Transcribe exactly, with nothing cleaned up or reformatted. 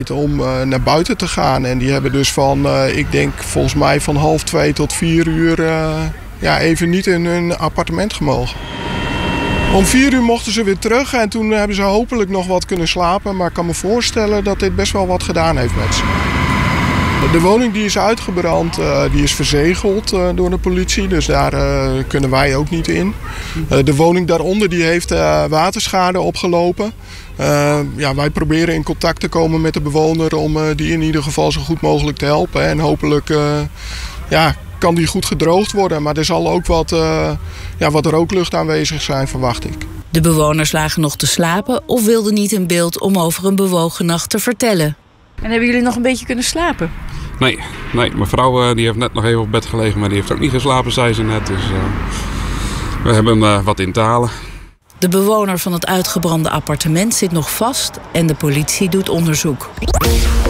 Om uh, naar buiten te gaan. En die hebben dus van, uh, ik denk volgens mij van half twee tot vier uur uh, ja, even niet in hun appartement gemogen. Om vier uur mochten ze weer terug en toen hebben ze hopelijk nog wat kunnen slapen. Maar ik kan me voorstellen dat dit best wel wat gedaan heeft met ze. De woning die is uitgebrand, uh, die is verzegeld uh, door de politie, dus daar uh, kunnen wij ook niet in. Uh, de woning daaronder die heeft uh, waterschade opgelopen. Uh, ja, wij proberen in contact te komen met de bewoner om uh, die in ieder geval zo goed mogelijk te helpen. En hopelijk uh, ja, kan die goed gedroogd worden, maar er zal ook wat, uh, ja, wat rooklucht aanwezig zijn, verwacht ik. De bewoners lagen nog te slapen of wilden niet in beeld om over een bewogen nacht te vertellen. En hebben jullie nog een beetje kunnen slapen? Nee, nee, mijn vrouw uh, die heeft net nog even op bed gelegen, maar die heeft ook niet geslapen, zei ze net. Dus uh, we hebben uh, wat in te halen. De bewoner van het uitgebrande appartement zit nog vast en de politie doet onderzoek.